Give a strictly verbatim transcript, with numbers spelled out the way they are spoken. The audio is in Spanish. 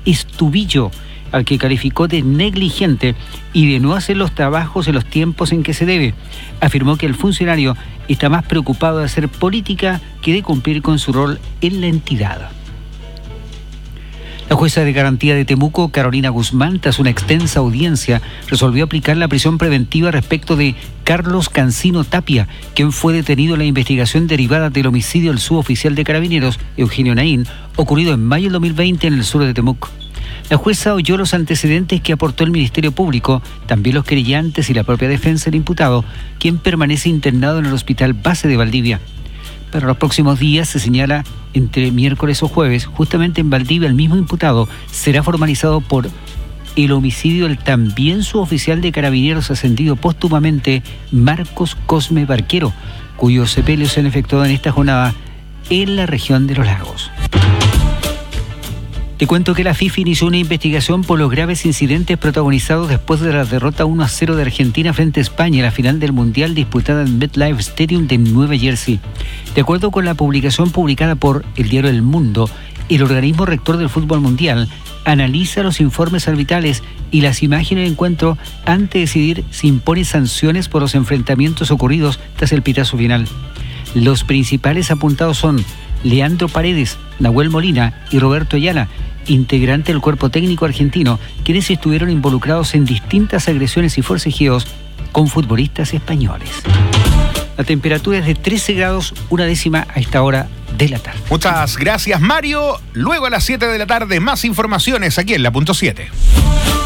Estubillo, al que calificó de negligente y de no hacer los trabajos en los tiempos en que se debe. Afirmó que el funcionario está más preocupado de hacer política que de cumplir con su rol en la entidad. La jueza de garantía de Temuco, Carolina Guzmán, tras una extensa audiencia, resolvió aplicar la prisión preventiva respecto de Carlos Cancino Tapia, quien fue detenido en la investigación derivada del homicidio del suboficial de Carabineros, Eugenio Naín, ocurrido en mayo del dos mil veinte en el sur de Temuco. La jueza oyó los antecedentes que aportó el Ministerio Público, también los querellantes y la propia defensa del imputado, quien permanece internado en el Hospital Base de Valdivia. Para los próximos días se señala entre miércoles o jueves, justamente en Valdivia, el mismo imputado será formalizado por el homicidio del también suboficial de Carabineros ascendido póstumamente Marcos Cosme Barquero, cuyos sepelios se han efectuado en esta jornada en la región de los lagos. Te cuento que la FIFA inició una investigación por los graves incidentes protagonizados después de la derrota uno a cero de Argentina frente a España en la final del Mundial disputada en MetLife Stadium de Nueva Jersey. De acuerdo con la publicación publicada por el diario El Mundo, el organismo rector del fútbol mundial analiza los informes arbitrales y las imágenes del encuentro antes de decidir si impone sanciones por los enfrentamientos ocurridos tras el pitazo final. Los principales apuntados son Leandro Paredes, Nahuel Molina y Roberto Ayala, integrante del cuerpo técnico argentino, quienes estuvieron involucrados en distintas agresiones y forcejeos con futbolistas españoles. La temperatura es de trece grados, una décima a esta hora de la tarde. Muchas gracias, Mario. Luego a las siete de la tarde, más informaciones aquí en La Punto siete.